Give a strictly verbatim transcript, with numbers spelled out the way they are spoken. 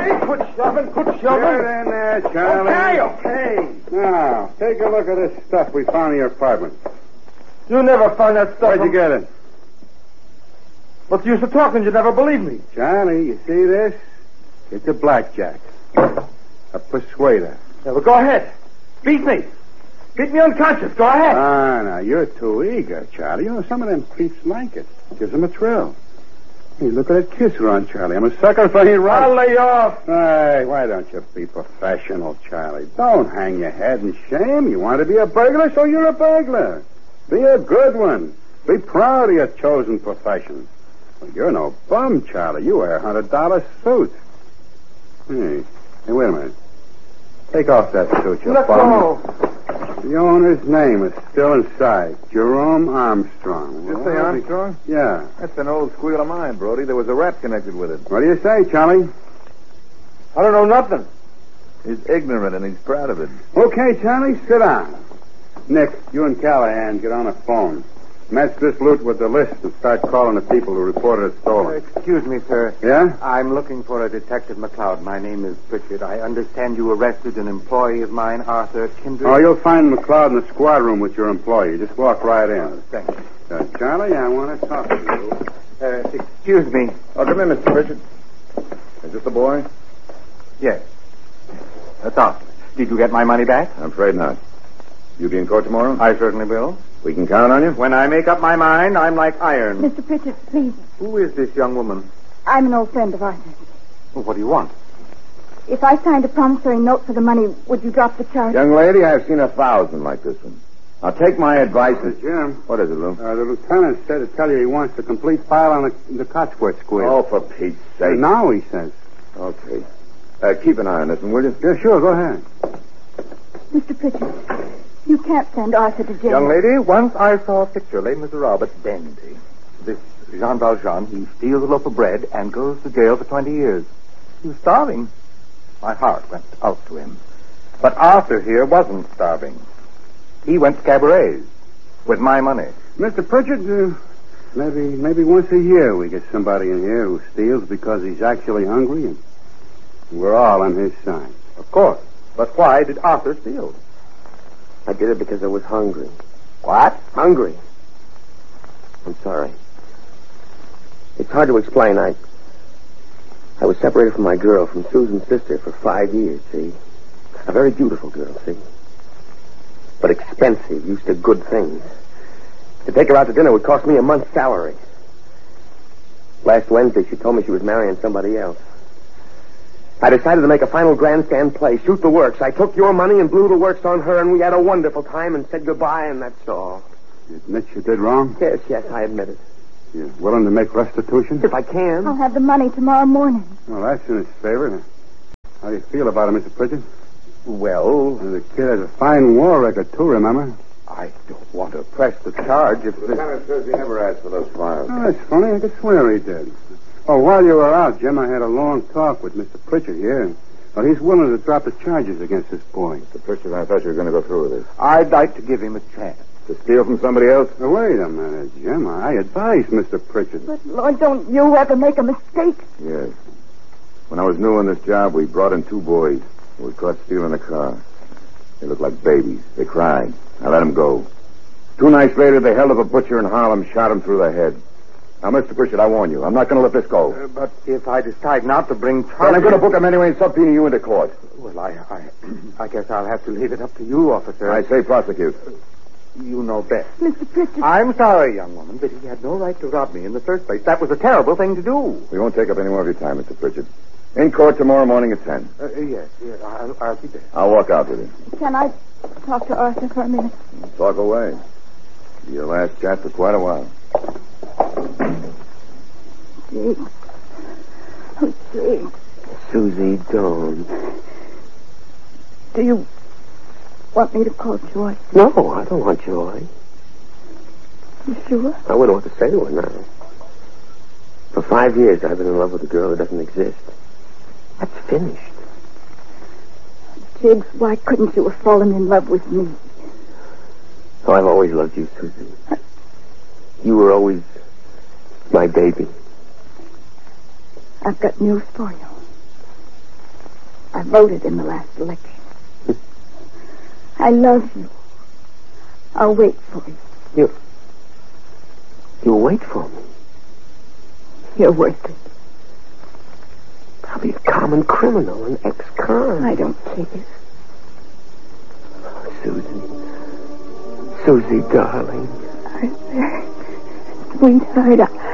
Hey, quit shoving, quit shoving. Get in there, Charlie. Okay, okay. Now, take a look at this stuff we found in your apartment. You never found that stuff. Where'd you from... get it? What's the use of talking? You never believe me. Charlie, you see this? It's a blackjack. A persuader. Yeah, well, go ahead. Beat me. Beat me unconscious. Go ahead. Ah, now, you're too eager, Charlie. You know, some of them creeps like it. Gives them a thrill. Hey, look at that kiss run, Charlie. I'm a sucker for any right. I'll lay off. Hey, why don't you be professional, Charlie? Don't hang your head in shame. You want to be a burglar, so you're a burglar. Be a good one. Be proud of your chosen profession. Well, you're no bum, Charlie. You wear a hundred dollar suit. Hey, hey, wait a minute. Take off that suit, you Let bum. go. The owner's name is still inside. Jerome Armstrong. Did you say Armstrong? Yeah. That's an old squeal of mine, Brody. There was a rap connected with it. What do you say, Charlie? I don't know nothing. He's ignorant and he's proud of it. Okay, Charlie, sit down. Nick, you and Callahan get on the phone. Match this loot with the list and start calling the people who reported it stolen. Excuse me, sir. Yeah? I'm looking for a Detective McLeod. My name is Pritchard. I understand you arrested an employee of mine, Arthur Kindred. Oh, you'll find McLeod in the squad room with your employee. Just walk right in. Thank you. Uh, Charlie, I want to talk to you. Uh, excuse me. Oh, come in, Mister Pritchard. Is this the boy? Yes. That's Arthur. Did you get my money back? I'm afraid not. You be in court tomorrow? I certainly will. We can count on you? When I make up my mind, I'm like iron. Mister Pritchard, please. Who is this young woman? I'm an old friend of Arthur's. Well, what do you want? If I signed a promissory note for the money, would you drop the charge? Young lady, I've seen a thousand like this one. Now, take my advice. Uh, Jim. What is it, Lou? Uh, the lieutenant said to tell you he wants the complete file on the, the Cotsworth squid. Oh, for Pete's Uh, sake. now, he says. Okay. Uh, keep an eye on this one, will you? Yeah, sure, go ahead. Mister Pritchard, you can't send Arthur to jail. Young lady, once I saw a picture of Les Miserables at Dandy. This Jean Valjean, he steals a loaf of bread and goes to jail for twenty years. He was starving. My heart went out to him. But Arthur here wasn't starving. He went to cabarets with my money. Mister Pritchard, uh, maybe maybe once a year we get somebody in here who steals because he's actually hungry, and we're all on his side. Of course. But why did Arthur steal? I did it because I was hungry. What? Hungry. I'm sorry. It's hard to explain. I I was separated from my girl, from Susan's sister, for five years, see? A very beautiful girl, see? But expensive, used to good things. To take her out to dinner would cost me a month's salary. Last Wednesday, she told me she was marrying somebody else. I decided to make a final grandstand play, shoot the works. I took your money and blew the works on her, and we had a wonderful time and said goodbye, and that's all. You admit you did wrong? Yes, yes, I admit it. You're willing to make restitution? If I can. I'll have the money tomorrow morning. Well, that's in his favor. How do you feel about it, Mister Pritchard? Well, The kid has a fine war record, too, remember? I don't want to press the charge if The this... lieutenant says he never asked for those files. Oh, that's funny. I could swear he did. Oh, while you were out, Jim, I had a long talk with Mister Pritchard here, and well, he's willing to drop the charges against this boy. Mister Pritchard, I thought you were going to go through with this. I'd like to give him a chance. To steal from somebody else? Now, wait a minute, Jim. I advised Mister Pritchard. But, Lord, don't you ever make a mistake. Yes. When I was new on this job, we brought in two boys who were caught stealing a car. They looked like babies. They cried. I let them go. Two nights later, they held up a butcher in Harlem, shot him through the head. Now, Mister Pritchard, I warn you, I'm not going to let this go. Uh, but if I decide not to bring charges... Well, I'm going to book him anyway and subpoena you into court. Well, I, I, I guess I'll have to leave it up to you, officer. I say prosecute. You know best. Mister Pritchard. I'm sorry, young woman, but he had no right to rob me in the first place. That was a terrible thing to do. We won't take up any more of your time, Mister Pritchard. In court tomorrow morning at ten. Uh, yes, yes, I'll, I'll be there. I'll walk out with you. Can I talk to Arthur for a minute? Talk away. Be your last chat for quite a while. Jake. Oh, Jake. Susie, don't. Do you want me to call Joy? No, I don't want joy. You sure? I wouldn't want to say to her now. For five years, I've been in love with a girl who doesn't exist. That's finished. Jiggs, why couldn't you have fallen in love with me? Oh, I've always loved you, Susie. You were always my baby. I've got news for you. I voted in the last election. I love you. I'll wait for you. You... You'll wait for me? You're worth it. I'll be a common criminal, an ex-con. I don't care. Oh, Susie. Susie, darling. Arthur, sweetheart, I...